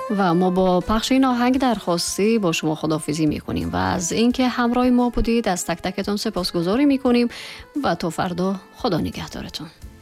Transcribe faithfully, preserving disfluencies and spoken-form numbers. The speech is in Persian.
و ما با پخش این آهنگ درخواستی با شما خداحافظی میکنیم و از اینکه همراه ما بودید از تک تکتون سپاسگزاری میکنیم و تا فردا خدا نگهدارتون.